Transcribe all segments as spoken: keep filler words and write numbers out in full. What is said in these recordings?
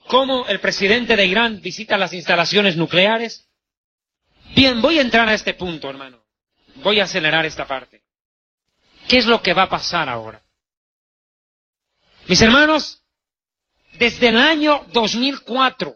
cómo el presidente de Irán visita las instalaciones nucleares. Bien, voy a entrar a este punto, hermano. Voy a acelerar esta parte. ¿Qué es lo que va a pasar ahora? Mis hermanos, desde el año dos mil cuatro,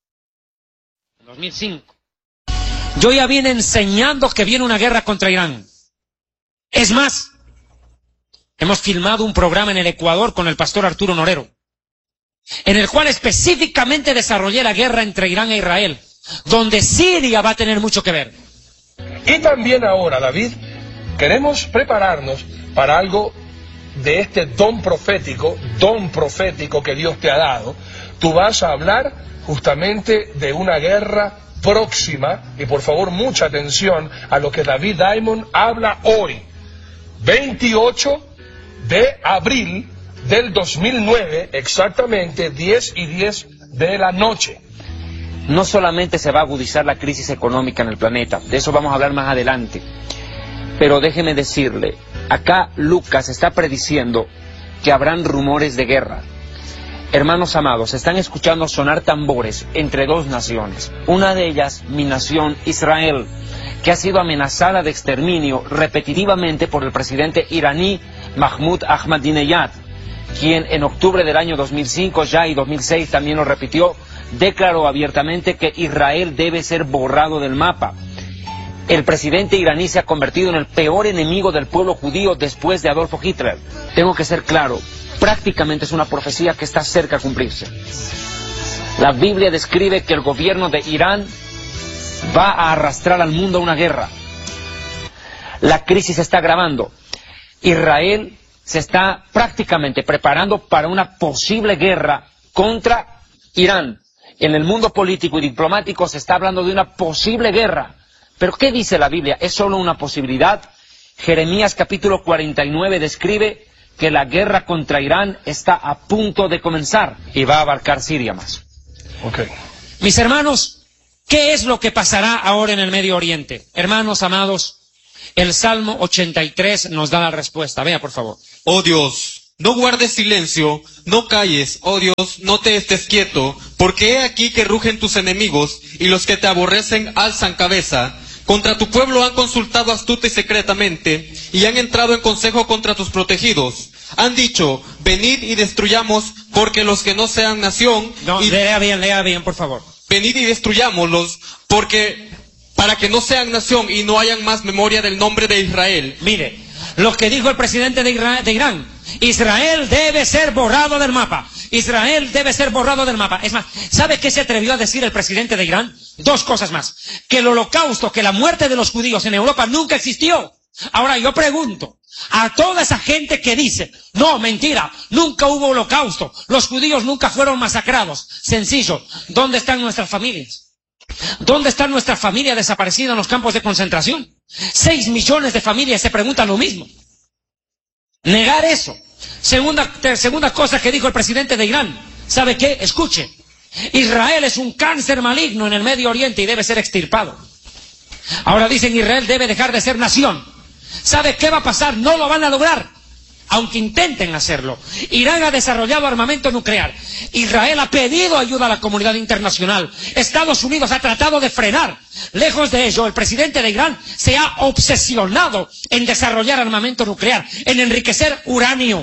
dos mil cinco, yo ya vine enseñando que viene una guerra contra Irán. Es más, hemos filmado un programa en el Ecuador con el pastor Arturo Norero, en el cual específicamente desarrollé la guerra entre Irán e Israel, donde Siria va a tener mucho que ver. Y también ahora, David, queremos prepararnos para algo de este don profético, don profético que Dios te ha dado. Tú vas a hablar justamente de una guerra próxima, y por favor mucha atención a lo que David Diamond habla hoy, veintiocho de abril del dos mil nueve, exactamente diez y diez de la noche. No solamente se va a agudizar la crisis económica en el planeta, de eso vamos a hablar más adelante, pero déjeme decirle, acá Lucas está prediciendo que habrán rumores de guerra. Hermanos amados, están escuchando sonar tambores entre dos naciones, una de ellas mi nación Israel, que ha sido amenazada de exterminio repetitivamente por el presidente iraní Mahmoud Ahmadinejad, quien en octubre del año dos mil cinco ya y dos mil seis también lo repitió, declaró abiertamente que Israel debe ser borrado del mapa. El presidente iraní se ha convertido en el peor enemigo del pueblo judío después de Adolfo Hitler. Tengo que ser claro, prácticamente es una profecía que está cerca de cumplirse. La Biblia describe que el gobierno de Irán va a arrastrar al mundo a una guerra. La crisis se está agravando. Israel se está prácticamente preparando para una posible guerra contra Irán. En el mundo político y diplomático se está hablando de una posible guerra. ¿Pero qué dice la Biblia? ¿Es solo una posibilidad? Jeremías capítulo cuarenta y nueve describe que la guerra contra Irán está a punto de comenzar y va a abarcar Siria más. Okay. Mis hermanos, ¿qué es lo que pasará ahora en el Medio Oriente? Hermanos amados, el Salmo ochenta y tres nos da la respuesta. Vea, por favor. Oh Dios, no guardes silencio, no calles, oh Dios, no te estés quieto, porque he aquí que rugen tus enemigos, y los que te aborrecen alzan cabeza. Contra tu pueblo han consultado astuta y secretamente, y han entrado en consejo contra tus protegidos. Han dicho, venid y destruyamos, porque los que no sean nación... No, y... lea bien, lea bien, por favor. Venid y destruyámoslos, porque... para que no sean nación y no hayan más memoria del nombre de Israel. Mire, lo que dijo el presidente de, Ira de Irán, Israel debe ser borrado del mapa. Israel debe ser borrado del mapa. Es más, ¿sabe qué se atrevió a decir el presidente de Irán? Dos cosas más. Que el holocausto, que la muerte de los judíos en Europa nunca existió. Ahora yo pregunto a toda esa gente que dice, no, mentira, nunca hubo holocausto, los judíos nunca fueron masacrados. Sencillo, ¿dónde están nuestras familias? ¿Dónde está nuestra familia desaparecida en los campos de concentración? Seis millones de familias se preguntan lo mismo. Negar eso. Segunda, segunda cosa que dijo el presidente de Irán. ¿Sabe qué? Escuche. Israel es un cáncer maligno en el Medio Oriente y debe ser extirpado. Ahora dicen Israel debe dejar de ser nación. ¿Sabe qué va a pasar? No lo van a lograr, aunque intenten hacerlo. Irán ha desarrollado armamento nuclear. Israel ha pedido ayuda a la comunidad internacional. Estados Unidos ha tratado de frenar. Lejos de ello, el presidente de Irán se ha obsesionado en desarrollar armamento nuclear, en enriquecer uranio.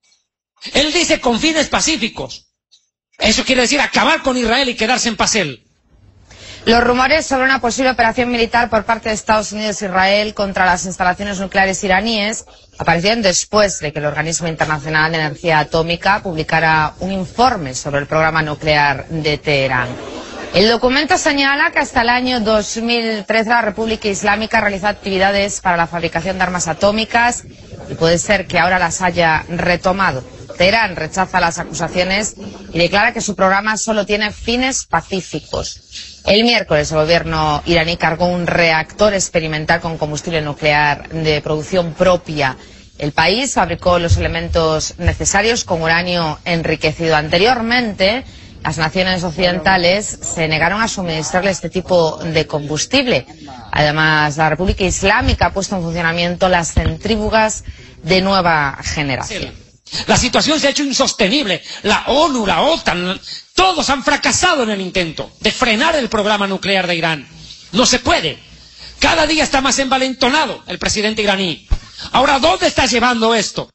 Él dice con fines pacíficos. Eso quiere decir acabar con Israel y quedarse en paz él. Los rumores sobre una posible operación militar por parte de Estados Unidos e Israel contra las instalaciones nucleares iraníes aparecieron después de que el Organismo Internacional de Energía Atómica publicara un informe sobre el programa nuclear de Teherán. El documento señala que hasta el año dos mil trece la República Islámica realizó actividades para la fabricación de armas atómicas y puede ser que ahora las haya retomado. Teherán rechaza las acusaciones y declara que su programa solo tiene fines pacíficos. El miércoles el gobierno iraní cargó un reactor experimental con combustible nuclear de producción propia. El país fabricó los elementos necesarios con uranio enriquecido. Anteriormente, las naciones occidentales se negaron a suministrarle este tipo de combustible. Además, la República Islámica ha puesto en funcionamiento las centrífugas de nueva generación. La situación se ha hecho insostenible. La ONU, la OTAN, todos han fracasado en el intento de frenar el programa nuclear de Irán. No se puede. Cada día está más envalentonado el presidente iraní. Ahora, ¿dónde está llevando esto?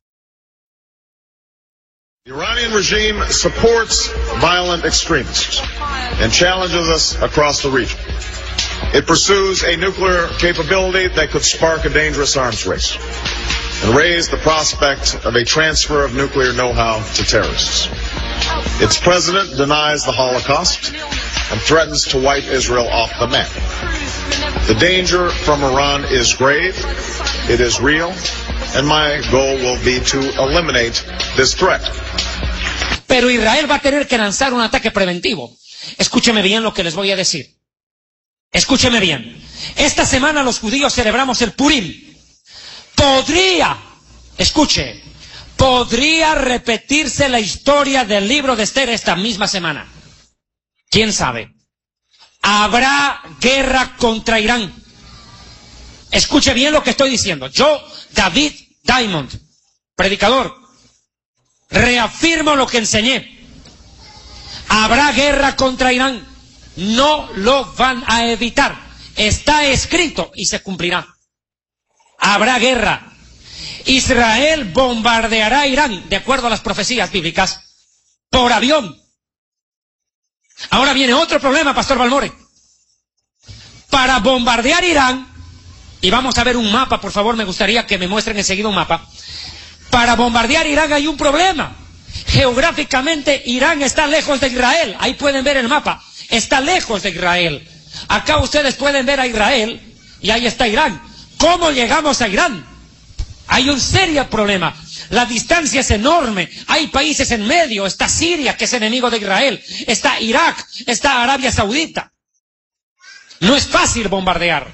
The Iranian regime supports violent extremists and challenges us across the region. It pursues a nuclear capability that could spark a dangerous arms race and raise the prospect of a transfer of nuclear know-how to terrorists. Its president denies the Holocaust and threatens to wipe Israel off the map. The danger from Iran is grave, it is real, and my goal will be to eliminate this threat. Pero Israel va a tener que lanzar un ataque preventivo. Escúcheme bien lo que les voy a decir. Escúcheme bien. Esta semana los judíos celebramos el Purim. Podría, escuche, podría repetirse la historia del libro de Esther esta misma semana. ¿Quién sabe? Habrá guerra contra Irán. Escuche bien lo que estoy diciendo. Yo, David Diamond, predicador, reafirmo lo que enseñé. Habrá guerra contra Irán. No lo van a evitar. Está escrito y se cumplirá. Habrá guerra. Israel bombardeará a Irán, de acuerdo a las profecías bíblicas, por avión. Ahora viene otro problema, Pastor Balmore. Para bombardear Irán, y vamos a ver un mapa, por favor, me gustaría que me muestren enseguida un mapa. Para bombardear Irán hay un problema. Geográficamente, Irán está lejos de Israel. Ahí pueden ver el mapa. Está lejos de Israel. Acá ustedes pueden ver a Israel y ahí está Irán. ¿Cómo llegamos a Irán? Hay un serio problema. La distancia es enorme. Hay países en medio. Está Siria, que es enemigo de Israel. Está Irak. Está Arabia Saudita. No es fácil bombardear.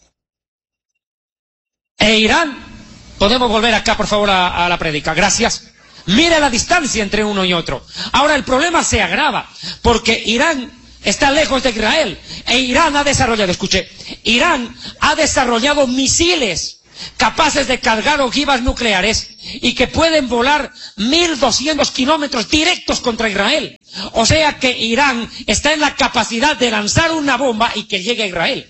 E Irán, podemos volver acá por favor a, a la prédica. Gracias. Mire la distancia entre uno y otro. Ahora el problema se agrava porque Irán está lejos de Israel e Irán ha desarrollado, escuche, Irán ha desarrollado misiles capaces de cargar ojivas nucleares y que pueden volar mil doscientos kilómetros directos contra Israel. O sea que Irán está en la capacidad de lanzar una bomba y que llegue a Israel.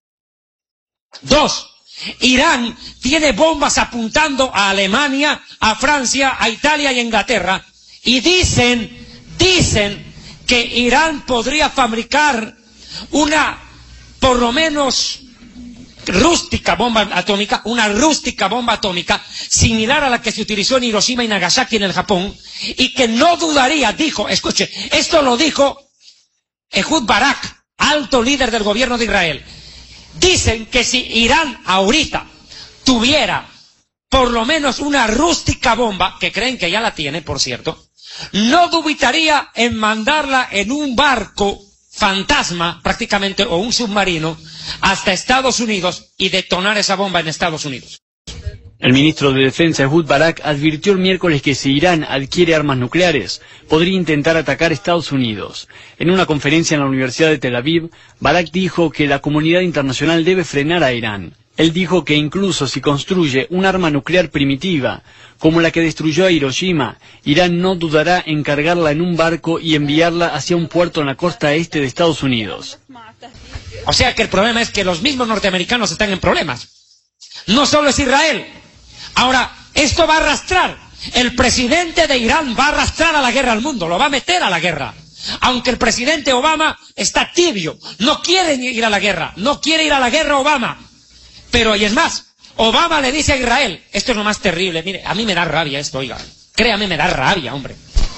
Dos, Irán tiene bombas apuntando a Alemania, a Francia, a Italia y a Inglaterra. Y dicen, dicen que Irán podría fabricar una, por lo menos, rústica bomba atómica, una rústica bomba atómica, similar a la que se utilizó en Hiroshima y Nagasaki en el Japón, y que no dudaría, dijo, escuche, esto lo dijo Ehud Barak, alto líder del gobierno de Israel. Dicen que si Irán ahorita tuviera por lo menos una rústica bomba, que creen que ya la tiene, por cierto, no dubitaría en mandarla en un barco fantasma, prácticamente, o un submarino, hasta Estados Unidos y detonar esa bomba en Estados Unidos. El ministro de Defensa, Ehud Barak, advirtió el miércoles que si Irán adquiere armas nucleares, podría intentar atacar Estados Unidos. En una conferencia en la Universidad de Tel Aviv, Barak dijo que la comunidad internacional debe frenar a Irán. Él dijo que incluso si construye un arma nuclear primitiva, como la que destruyó a Hiroshima, Irán no dudará en cargarla en un barco y enviarla hacia un puerto en la costa este de Estados Unidos. O sea que el problema es que los mismos norteamericanos están en problemas. No solo es Israel. Ahora, esto va a arrastrar. El presidente de Irán va a arrastrar a la guerra al mundo, lo va a meter a la guerra. Aunque el presidente Obama está tibio, no quiere ir a la guerra, no quiere ir a la guerra Obama. Pero, y es más, Obama le dice a Israel, esto es lo más terrible, mire, a mí me da rabia esto, oiga, créame, me da rabia, hombre.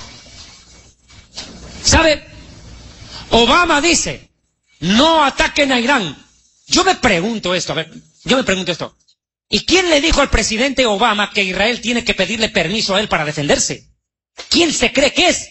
¿Sabe? Obama dice, no ataquen a Irán. Yo me pregunto esto, a ver, yo me pregunto esto. ¿Y quién le dijo al presidente Obama que Israel tiene que pedirle permiso a él para defenderse? ¿Quién se cree que es?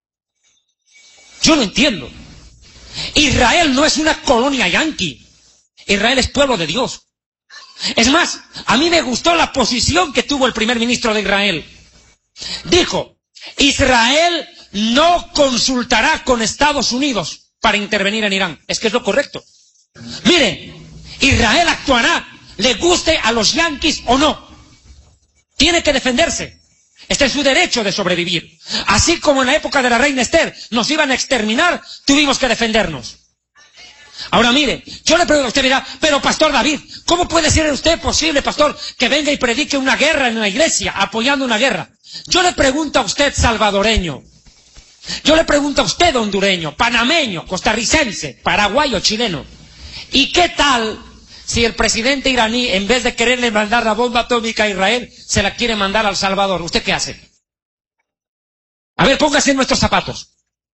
Yo no entiendo. Israel no es una colonia yanqui. Israel es pueblo de Dios. Es más, a mí me gustó la posición que tuvo el primer ministro de Israel. Dijo, Israel no consultará con Estados Unidos para intervenir en Irán. Es que es lo correcto. Miren, Israel actuará, le guste a los yanquis o no. Tiene que defenderse. está en su derecho de sobrevivir. Así como en la época de la reina Esther nos iban a exterminar, tuvimos que defendernos. Ahora mire, yo le pregunto a usted, mira, pero Pastor David, ¿cómo puede ser usted posible, pastor, que venga y predique una guerra en la iglesia, apoyando una guerra? Yo le pregunto a usted, salvadoreño, yo le pregunto a usted, hondureño, panameño, costarricense, paraguayo, chileno, ¿y qué tal si el presidente iraní, en vez de quererle mandar la bomba atómica a Israel, se la quiere mandar a El Salvador? ¿Usted qué hace? A ver, póngase en nuestros zapatos.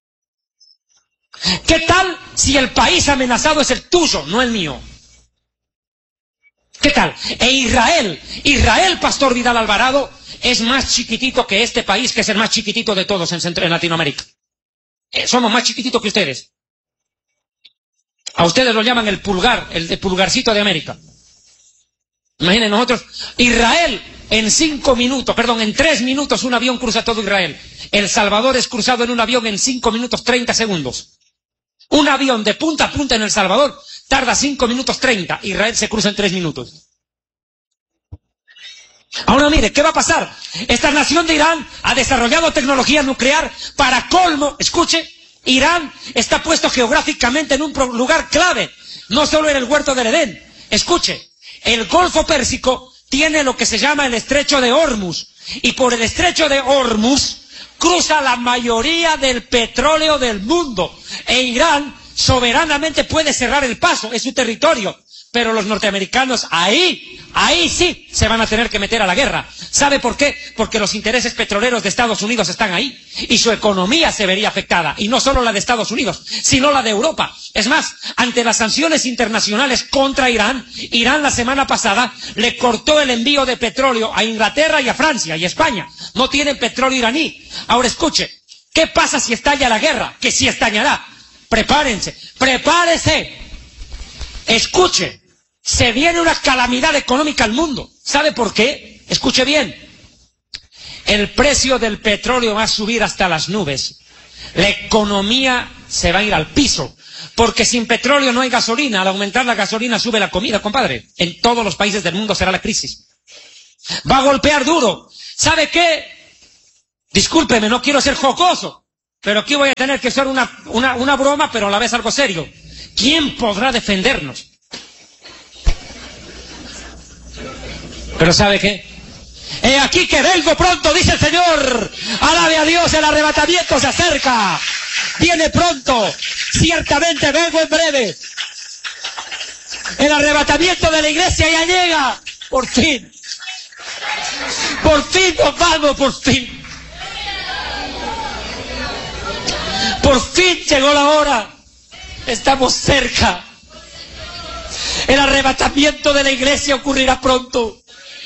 ¿Qué tal si el país amenazado es el tuyo, no el mío? ¿Qué tal? E Israel, Israel, Pastor Vidal Alvarado, es más chiquitito que este país, que es el más chiquitito de todos en, Centro, en Latinoamérica. Eh, somos más chiquititos que ustedes. A ustedes lo llaman el pulgar, el de pulgarcito de América. Imaginen nosotros, Israel, en cinco minutos, perdón, en tres minutos un avión cruza todo Israel. El Salvador es cruzado en un avión en cinco minutos treinta segundos. Un avión de punta a punta en El Salvador tarda cinco minutos treinta. Israel se cruza en tres minutos. Ahora mire, ¿qué va a pasar? Esta nación de Irán ha desarrollado tecnología nuclear. Para colmo, escuche, Irán está puesto geográficamente en un lugar clave. No solo en el huerto del Edén. Escuche, el Golfo Pérsico tiene lo que se llama el Estrecho de Hormuz. Y por el Estrecho de Hormuz cruza la mayoría del petróleo del mundo. E Irán soberanamente puede cerrar el paso, es su territorio. Pero los norteamericanos ahí, ahí sí se van a tener que meter a la guerra. ¿Sabe por qué? Porque los intereses petroleros de Estados Unidos están ahí. Y su economía se vería afectada. Y no solo la de Estados Unidos, sino la de Europa. Es más, ante las sanciones internacionales contra Irán, Irán la semana pasada le cortó el envío de petróleo a Inglaterra y a Francia y a España. No tienen petróleo iraní. Ahora escuche, ¿qué pasa si estalla la guerra? Que sí estallará. Prepárense, prepárese. Escuche, se viene una calamidad económica al mundo. ¿Sabe por qué? Escuche bien. El precio del petróleo va a subir hasta las nubes. La economía se va a ir al piso. Porque sin petróleo no hay gasolina. Al aumentar la gasolina sube la comida, compadre. En todos los países del mundo será la crisis. Va a golpear duro. ¿Sabe qué? Discúlpeme, no quiero ser jocoso. Pero aquí voy a tener que usar una, una, una broma, pero a la vez algo serio. ¿Quién podrá defendernos? Pero ¿sabe qué? He aquí que vengo pronto, dice el Señor. Alabe a Dios, el arrebatamiento se acerca. Viene pronto. Ciertamente vengo en breve. El arrebatamiento de la iglesia ya llega. Por fin. Por fin nos vamos, por fin. Por fin llegó la hora. Estamos cerca. El arrebatamiento de la iglesia ocurrirá pronto.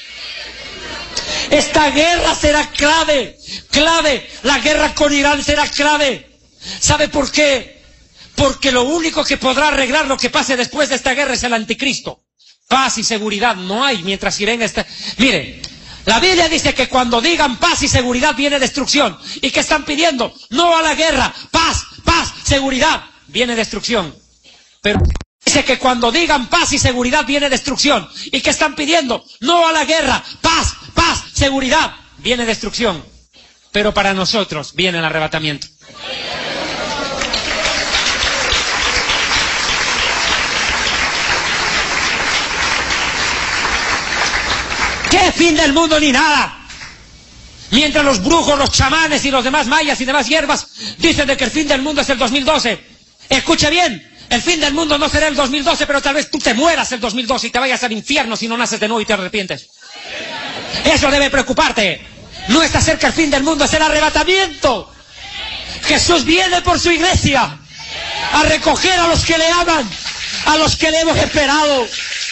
Esta guerra será clave, clave. La guerra con Irán será clave. ¿Sabe por qué? Porque lo único que podrá arreglar lo que pase después de esta guerra es el anticristo. Paz y seguridad no hay mientras Irán está... Mire, la Biblia dice que cuando digan paz y seguridad viene destrucción. ¿Y qué están pidiendo? No a la guerra. Paz, paz, seguridad. Viene destrucción. Pero dice que cuando digan paz y seguridad viene destrucción. ¿Y qué están pidiendo? No a la guerra. Paz, paz, seguridad. Viene destrucción. Pero para nosotros viene el arrebatamiento. ¿Qué fin del mundo ni nada? Mientras los brujos, los chamanes y los demás mayas y demás hierbas dicen de que el fin del mundo es el dos mil doce. Escuche bien, el fin del mundo no será el dos mil doce, pero tal vez tú te mueras el dos mil doce y te vayas al infierno si no naces de nuevo y te arrepientes. Eso debe preocuparte. No está cerca el fin del mundo, es el arrebatamiento. Jesús viene por su iglesia a recoger a los que le aman, a los que le hemos esperado.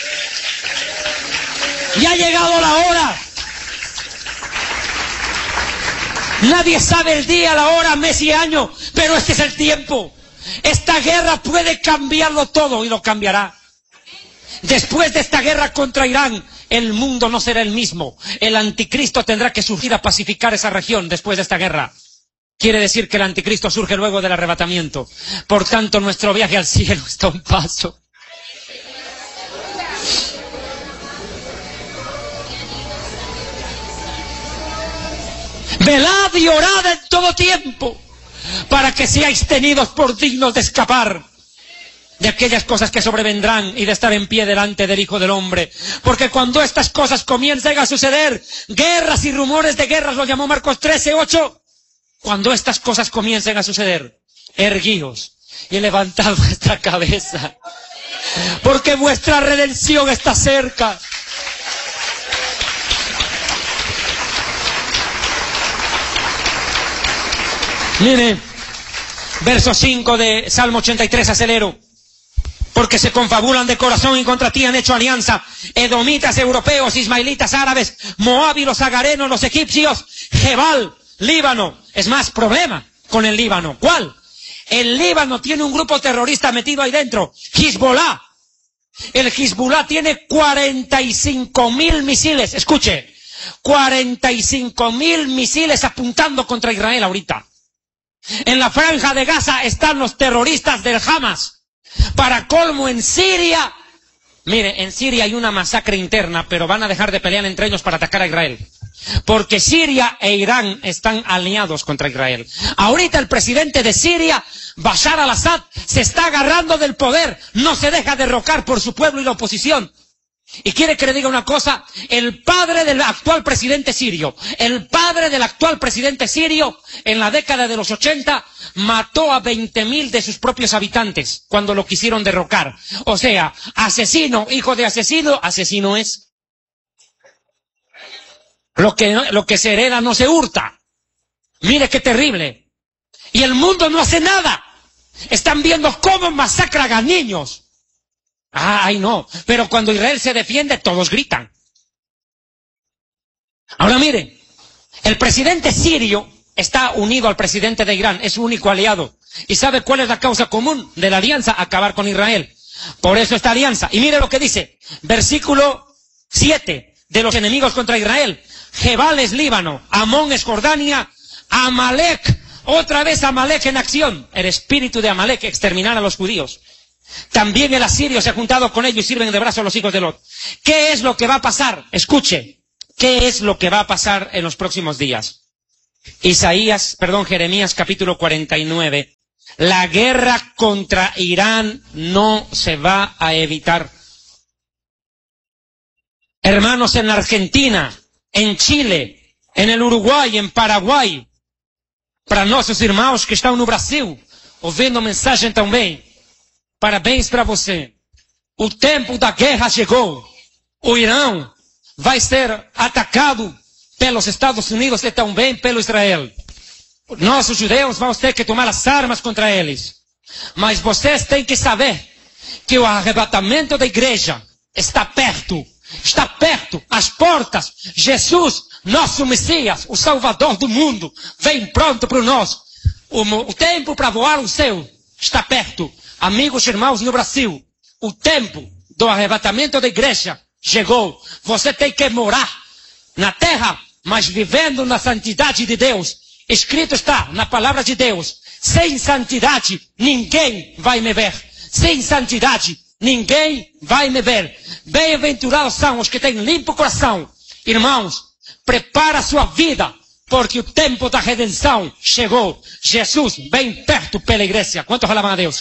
Y ha llegado la hora. Nadie sabe el día, la hora, mes y año, pero este es el tiempo. Esta guerra puede cambiarlo todo y lo cambiará. Después de esta guerra contra Irán, el mundo no será el mismo. El anticristo tendrá que surgir a pacificar esa región después de esta guerra. Quiere decir que el anticristo surge luego del arrebatamiento. Por tanto, nuestro viaje al cielo está a un paso. velad y orad en todo tiempo, para que seáis tenidos por dignos de escapar de aquellas cosas que sobrevendrán y de estar en pie delante del Hijo del Hombre. Porque cuando estas cosas comiencen a suceder, guerras y rumores de guerras, lo llamó Marcos trece, ocho, cuando estas cosas comiencen a suceder, erguíos y levantad vuestra cabeza, porque vuestra redención está cerca. Mire, verso cinco de Salmo ochenta y tres, acelero. Porque se confabulan de corazón y contra ti han hecho alianza edomitas, europeos, ismaelitas, árabes, moábilos, agarenos, los egipcios, Jebal, Líbano. Es más, problema con el Líbano. ¿Cuál? El Líbano tiene un grupo terrorista metido ahí dentro, Hezbollah. El Hezbollah tiene cuarenta y cinco mil misiles, escuche, cuarenta y cinco mil misiles apuntando contra Israel ahorita. En la franja de Gaza están los terroristas del Hamas. Para colmo, en Siria, mire, en Siria hay una masacre interna, pero van a dejar de pelear entre ellos para atacar a Israel. Porque Siria e Irán están aliados contra Israel. Ahorita el presidente de Siria, Bashar al-Assad, se está agarrando del poder, no se deja derrocar por su pueblo y la oposición. Y quiere que le diga una cosa, el padre del actual presidente sirio, el padre del actual presidente sirio, en la década de los ochenta, mató a veinte mil de sus propios habitantes cuando lo quisieron derrocar. O sea, asesino, hijo de asesino, asesino es. Lo que, lo que se hereda no se hurta. Mire qué terrible. Y el mundo no hace nada. Están viendo cómo masacran a niños. Ay, no, pero cuando Israel se defiende, todos gritan. Ahora mire, el presidente sirio está unido al presidente de Irán, es su único aliado. ¿Y sabe cuál es la causa común de la alianza? Acabar con Israel. Por eso esta alianza. Y mire lo que dice, versículo siete, de los enemigos contra Israel. Jebal es Líbano, Amón es Jordania, Amalek, otra vez Amalek en acción. El espíritu de Amalek, exterminar a los judíos. También el asirio se ha juntado con ellos y sirven de brazo a los hijos de Lot. ¿Qué es lo que va a pasar? Escuche, ¿qué es lo que va a pasar en los próximos días? Isaías, perdón, Jeremías capítulo cuarenta y nueve. La guerra contra Irán no se va a evitar. Hermanos, en Argentina, en Chile, en el Uruguay, en Paraguay, para nossos irmãos que estão no Brasil, ouvindo mensagem também, parabéns para você. O tempo da guerra chegou. O Irã vai ser atacado pelos Estados Unidos e também pelo Israel. Nós, os judeus, vamos ter que tomar as armas contra eles. Mas vocês têm que saber que o arrebatamento da igreja está perto. Está perto, às portas. Jesus, nosso Messias, o Salvador do mundo, vem pronto para nós. O, o tempo para voar o céu está perto. Amigos e irmãos no Brasil, o tempo do arrebatamento da igreja chegou. Você tem que morar na terra, mas vivendo na santidade de Deus. Escrito está na palavra de Deus, sem santidade ninguém vai me ver. Sem santidade ninguém vai me ver. Bem-aventurados são os que têm limpo coração. Irmãos, prepara a sua vida, porque o tempo da redenção chegou. Jesus bem perto pela igreja. Quantos alaban a Deus?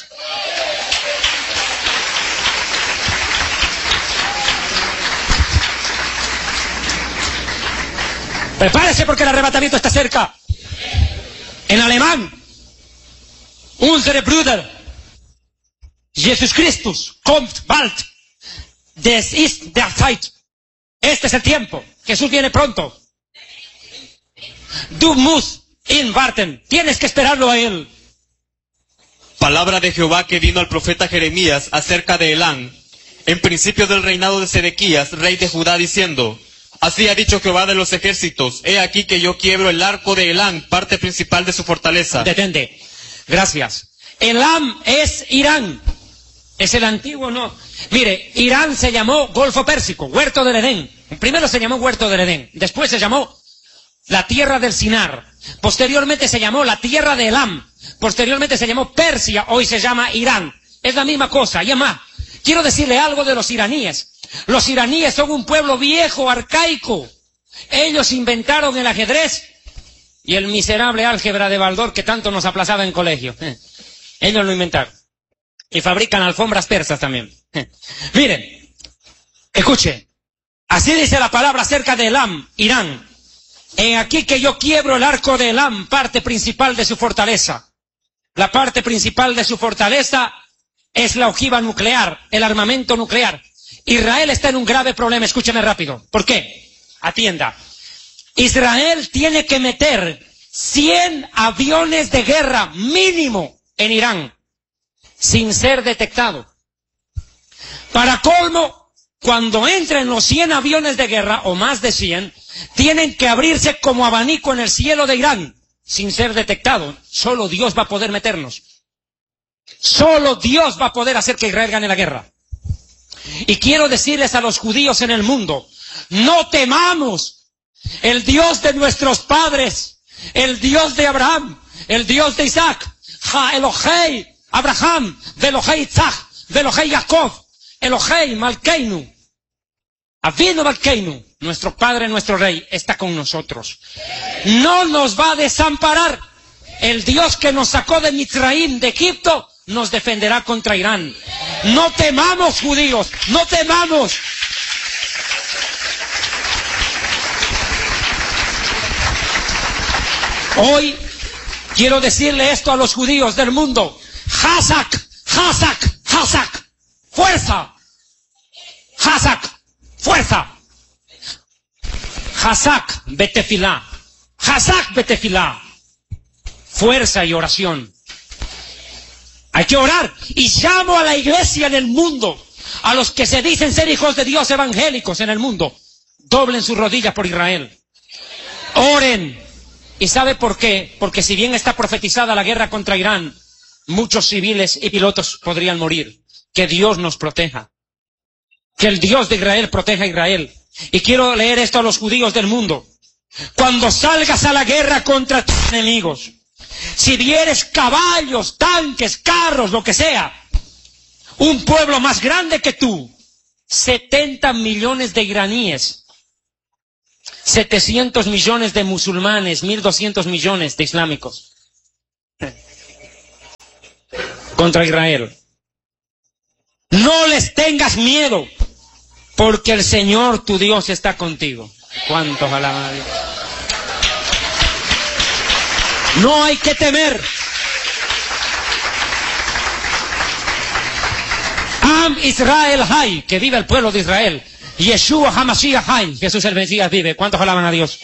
Prepárese porque el arrebatamiento está cerca. En alemán, unsere Brüder, Jesus Christus kommt bald. Das ist der Zeit. Este es el tiempo. Jesús viene pronto. Du musst ihn warten. Tienes que esperarlo a él. Palabra de Jehová que vino al profeta Jeremías acerca de Elán, en principio del reinado de Sedequías, rey de Judá, diciendo: así ha dicho Jehová de los ejércitos, he aquí que yo quiebro el arco de Elán, parte principal de su fortaleza. Detente. Gracias. Elam es Irán. Es el antiguo, no. Mire, Irán se llamó Golfo Pérsico, Huerto del Edén. Primero se llamó Huerto del Edén. Después se llamó la tierra del Sinar. Posteriormente se llamó la tierra de Elam. Posteriormente se llamó Persia. Hoy se llama Irán. Es la misma cosa. Y además, quiero decirle algo de los iraníes. Los iraníes son un pueblo viejo, arcaico. Ellos inventaron el ajedrez y el miserable álgebra de Baldor que tanto nos aplazaba en colegio. Eh, ellos lo inventaron. Y fabrican alfombras persas también. Eh. Miren, escuche, así dice la palabra acerca de Elam, Irán. He aquí que yo quiebro el arco de Elam, parte principal de su fortaleza. La parte principal de su fortaleza es la ojiva nuclear, el armamento nuclear. Israel está en un grave problema, escúcheme rápido. ¿Por qué? Atienda. Israel tiene que meter cien aviones de guerra mínimo en Irán, sin ser detectado. Para colmo, cuando entren los cien aviones de guerra, o más de cien, tienen que abrirse como abanico en el cielo de Irán, sin ser detectado. Solo Dios va a poder meternos. Solo Dios va a poder hacer que Israel gane la guerra. Y quiero decirles a los judíos en el mundo, no temamos. El Dios de nuestros padres, el Dios de Abraham, el Dios de Isaac, Ha Elohei Abraham, Elohei Isaac, Elohei Jacob, Elohei Malkeinu, Avinu Malkeinu, nuestro Padre, nuestro Rey, está con nosotros. No nos va a desamparar. El Dios que nos sacó de Mitzraim, de Egipto, nos defenderá contra Irán. No temamos, judíos, no temamos. Hoy quiero decirle esto a los judíos del mundo. Hazak, Hazak, Hazak, fuerza. Hazak, fuerza. Hazak, betefilá. Hazak, betefilá. Fuerza y oración. Hay que orar. Y llamo a la iglesia en el mundo, a los que se dicen ser hijos de Dios evangélicos en el mundo, doblen sus rodillas por Israel. Oren. ¿Y sabe por qué? Porque si bien está profetizada la guerra contra Irán, muchos civiles y pilotos podrían morir. Que Dios nos proteja. Que el Dios de Israel proteja a Israel. Y quiero leer esto a los judíos del mundo. Cuando salgas a la guerra contra tus enemigos, si vieres caballos, tanques, carros, lo que sea, un pueblo más grande que tú, setenta millones de iraníes, setecientos millones de musulmanes, mil doscientos millones de islámicos, contra Israel. No les tengas miedo, porque el Señor tu Dios está contigo. ¿Cuántos alaban a Dios? No hay que temer. Am Israel Hay, que vive el pueblo de Israel. Yeshua HaMashiach Hay, Jesús el Mesías vive. ¿Cuántos alaban a Dios?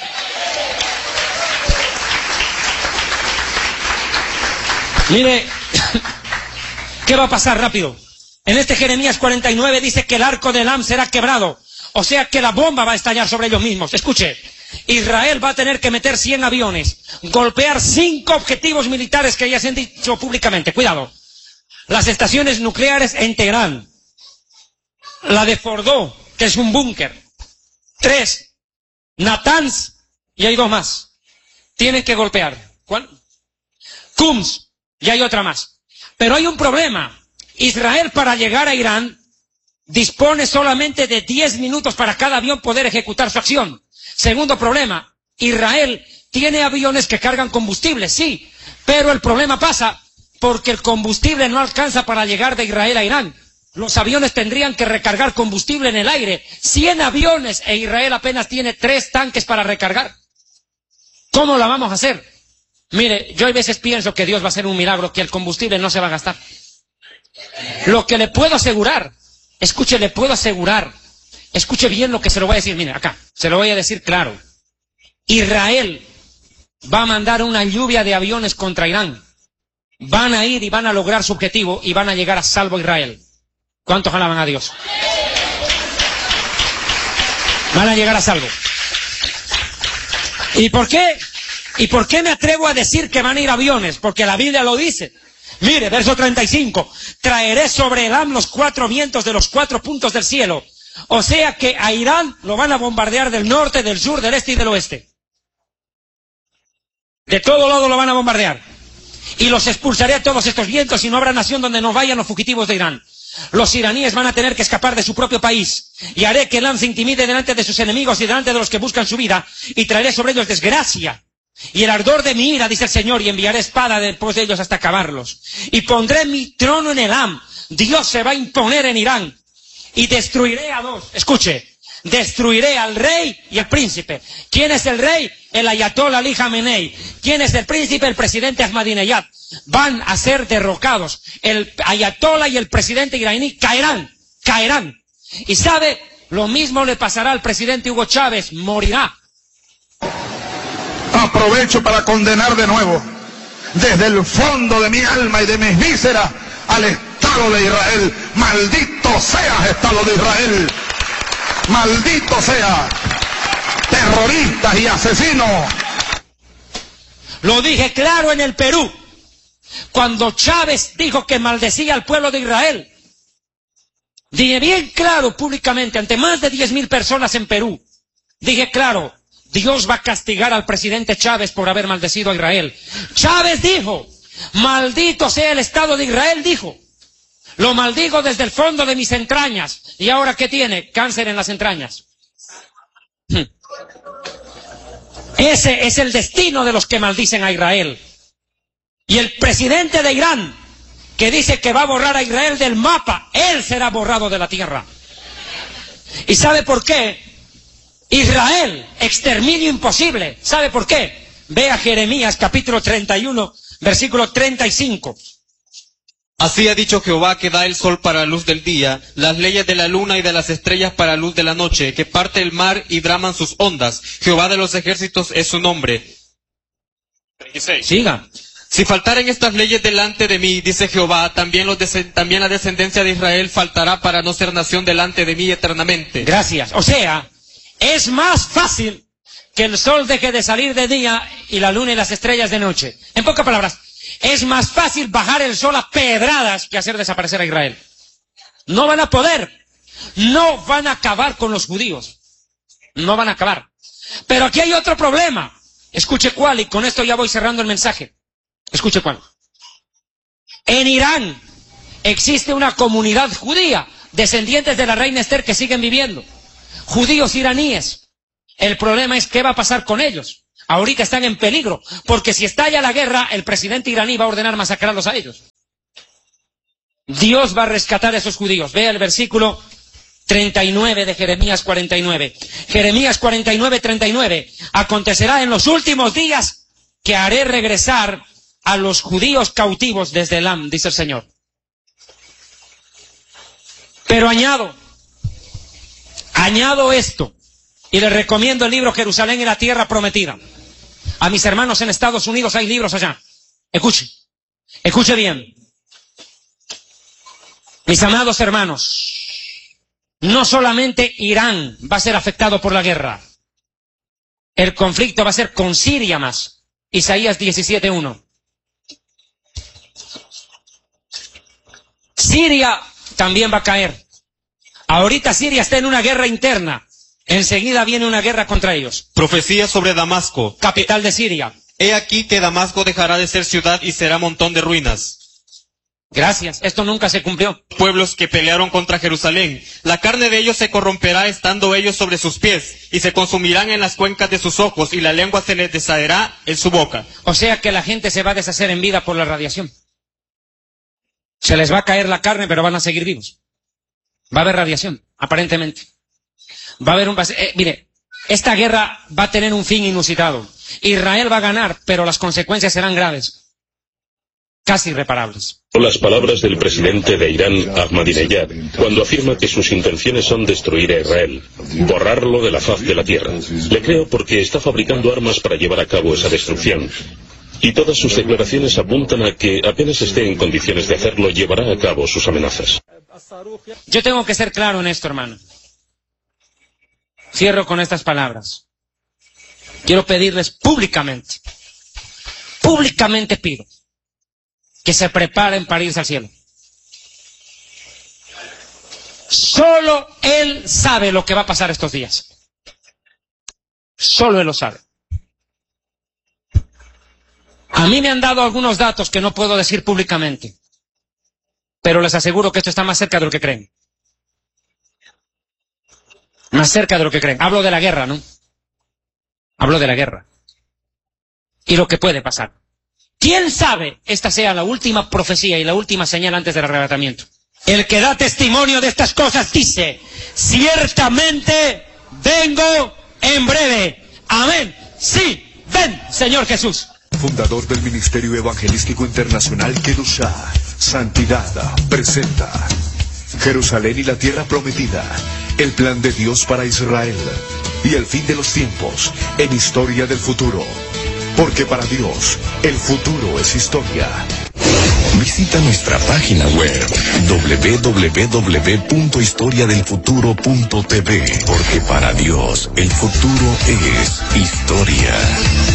Mire, ¿qué va a pasar rápido? En este Jeremías cuarenta y nueve dice que el arco de Elam será quebrado. O sea que la bomba va a estallar sobre ellos mismos. Escuche, Israel va a tener que meter cien aviones, golpear cinco objetivos militares que ya se han dicho públicamente. Cuidado. Las estaciones nucleares en Teherán. La de Fordo, que es un búnker. Tres. Natanz, y hay dos más. Tienen que golpear. ¿Cuál? Kums, y hay otra más. Pero hay un problema. Israel, para llegar a Irán, dispone solamente de diez minutos para cada avión poder ejecutar su acción. Segundo problema, Israel tiene aviones que cargan combustible, sí, pero el problema pasa porque el combustible no alcanza para llegar de Israel a Irán. Los aviones tendrían que recargar combustible en el aire. cien aviones e Israel apenas tiene tres tanques para recargar. ¿Cómo la vamos a hacer? Mire, yo a veces pienso que Dios va a hacer un milagro, que el combustible no se va a gastar. Lo que le puedo asegurar, escuche, le puedo asegurar, escuche bien lo que se lo voy a decir, mire, acá, se lo voy a decir claro. Israel va a mandar una lluvia de aviones contra Irán. Van a ir y van a lograr su objetivo y van a llegar a salvo Israel. ¿Cuántos alaban a Dios? Van a llegar a salvo. ¿Y por qué? ¿Y por qué me atrevo a decir que van a ir aviones? Porque la Biblia lo dice. Mire, verso treinta y cinco. Traeré sobre Elam los cuatro vientos de los cuatro puntos del cielo. O sea que a Irán lo van a bombardear del norte, del sur, del este y del oeste. De todo lado lo van a bombardear. Y los expulsaré a todos estos vientos y no habrá nación donde no vayan los fugitivos de Irán. Los iraníes van a tener que escapar de su propio país. Y haré que Elam se intimide delante de sus enemigos y delante de los que buscan su vida. Y traeré sobre ellos desgracia y el ardor de mi ira, dice el Señor, y enviaré espada después de ellos hasta acabarlos. Y pondré mi trono en Elam. Dios se va a imponer en Irán. Y destruiré a dos. Escuche. Destruiré al rey y al príncipe. ¿Quién es el rey? El Ayatollah Ali Khamenei. ¿Quién es el príncipe? El presidente Ahmadinejad. Van a ser derrocados. El Ayatollah y el presidente iraní caerán. Caerán. Y sabe, lo mismo le pasará al presidente Hugo Chávez. Morirá. Aprovecho para condenar de nuevo, desde el fondo de mi alma y de mis vísceras, al Estado de Israel. Maldito seas, Estado de Israel. Maldito sea, terroristas y asesinos. Lo dije claro en el Perú, cuando Chávez dijo que maldecía al pueblo de Israel. Dije bien claro públicamente, ante más de diez mil personas en Perú. Dije claro, Dios va a castigar al presidente Chávez por haber maldecido a Israel. Chávez dijo, maldito sea el Estado de Israel, dijo. Lo maldigo desde el fondo de mis entrañas. ¿Y ahora qué tiene? Cáncer en las entrañas. Ese es el destino de los que maldicen a Israel. Y el presidente de Irán, que dice que va a borrar a Israel del mapa, él será borrado de la tierra. ¿Y sabe por qué? Israel, exterminio imposible. ¿Sabe por qué? Ve a Jeremías capítulo treinta y uno, versículo treinta y cinco. Así ha dicho Jehová, que da el sol para la luz del día, las leyes de la luna y de las estrellas para la luz de la noche, que parte el mar y draman sus ondas. Jehová de los ejércitos es su nombre. Siga. Si faltaren estas leyes delante de mí, dice Jehová, también, los también la descendencia de Israel faltará para no ser nación delante de mí eternamente. Gracias. O sea, es más fácil que el sol deje de salir de día y la luna y las estrellas de noche. En pocas palabras, es más fácil bajar el sol a pedradas que hacer desaparecer a Israel. No van a poder. No van a acabar con los judíos. No van a acabar. Pero aquí hay otro problema. Escuche cuál, y con esto ya voy cerrando el mensaje. Escuche cuál. En Irán existe una comunidad judía, descendientes de la reina Esther, que siguen viviendo. Judíos iraníes. El problema es qué va a pasar con ellos. Ahorita están en peligro, porque si estalla la guerra, el presidente iraní va a ordenar masacrarlos a ellos. Dios va a rescatar a esos judíos. Vea el versículo treinta y nueve de Jeremías cuarenta y nueve. Jeremías cuarenta y nueve, treinta y nueve. Acontecerá en los últimos días que haré regresar a los judíos cautivos desde Elam, dice el Señor. Pero añado, añado esto, y les recomiendo el libro Jerusalén y la Tierra Prometida. A mis hermanos en Estados Unidos hay libros allá. Escuche, escuche bien. Mis amados hermanos, no solamente Irán va a ser afectado por la guerra. El conflicto va a ser con Siria más. Isaías diecisiete, uno. Siria también va a caer. Ahorita Siria está en una guerra interna. Enseguida viene una guerra contra ellos. Profecía sobre Damasco. Capital de Siria. He aquí que Damasco dejará de ser ciudad y será montón de ruinas. Gracias, esto nunca se cumplió. Pueblos que pelearon contra Jerusalén. La carne de ellos se corromperá estando ellos sobre sus pies, y se consumirán en las cuencas de sus ojos, y la lengua se les deshacerá en su boca. O sea que la gente se va a deshacer en vida por la radiación. Se les va a caer la carne, pero van a seguir vivos. Va a haber radiación, aparentemente. Va a haber un... Eh, mire, esta guerra va a tener un fin inusitado. Israel va a ganar, pero las consecuencias serán graves. Casi irreparables. Las palabras del presidente de Irán, Ahmadinejad, cuando afirma que sus intenciones son destruir a Israel, borrarlo de la faz de la tierra. Le creo porque está fabricando armas para llevar a cabo esa destrucción. Y todas sus declaraciones apuntan a que apenas esté en condiciones de hacerlo, llevará a cabo sus amenazas. Yo tengo que ser claro en esto, hermano. Cierro con estas palabras. Quiero pedirles públicamente, públicamente pido, que se preparen para irse al cielo. Solo Él sabe lo que va a pasar estos días. Solo Él lo sabe. A mí me han dado algunos datos que no puedo decir públicamente, pero les aseguro que esto está más cerca de lo que creen. Más cerca de lo que creen. Hablo de la guerra, ¿no? Hablo de la guerra. y lo que puede pasar. ¿Quién sabe esta sea la última profecía y la última señal antes del arrebatamiento? El que da testimonio de estas cosas dice, ciertamente vengo en breve. Amén. Sí, ven, Señor Jesús. Fundador del Ministerio Evangelístico Internacional Kedushá, Santidad, presenta Jerusalén y la Tierra Prometida, el plan de Dios para Israel y el fin de los tiempos en Historia del Futuro. Porque para Dios, el futuro es historia. Visita nuestra página web doble u doble u doble u punto historia del futuro punto t v, porque para Dios el futuro es historia.